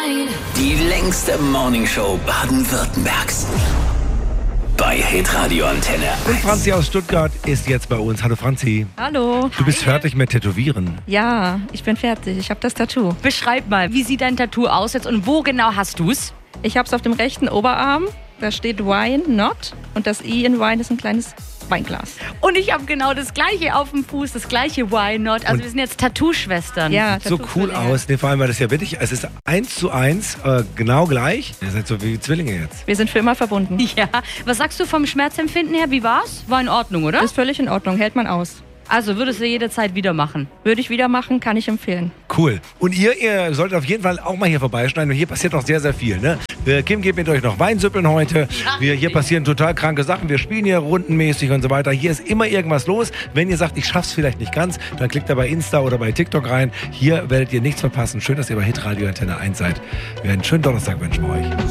Die längste Morningshow Baden-Württembergs. Bei Hitradio Antenne 1. Und Franzi aus Stuttgart ist jetzt bei uns. Hallo Franzi. Hallo. Du bist fertig mit Tätowieren. Ja, ich bin fertig. Ich habe das Tattoo. Beschreib mal, wie sieht dein Tattoo aus jetzt und wo genau hast du es? Ich habe es auf dem rechten Oberarm. Da steht Wine Not und das I in Wine ist ein kleines Weinglas. Und ich habe genau das gleiche auf dem Fuß, das gleiche Why Not. Also Und wir sind jetzt Tattoo-Schwestern. Ja, So cool aus. Nee, vor allem, weil das ja wirklich, es ist 1:1, genau gleich. Ihr seid so wie Zwillinge jetzt. Wir sind für immer verbunden. Ja. Was sagst du vom Schmerzempfinden her? Wie war's? War in Ordnung, oder? Ist völlig in Ordnung, hält man aus. Also würdest du jederzeit wieder machen? Würde ich wieder machen, kann ich empfehlen. Cool. Und ihr solltet auf jeden Fall auch mal hier vorbeischneiden. Und hier passiert noch sehr, sehr viel. Ne? Kim geht mit euch noch Weinsüppeln heute. Hier passieren total kranke Sachen. Wir spielen hier rundenmäßig und so weiter. Hier ist immer irgendwas los. Wenn ihr sagt, ich schaff's vielleicht nicht ganz, dann klickt da bei Insta oder bei TikTok rein. Hier werdet ihr nichts verpassen. Schön, dass ihr bei Hitradio Antenne 1 seid. Wir einen schönen Donnerstag wünschen wir euch.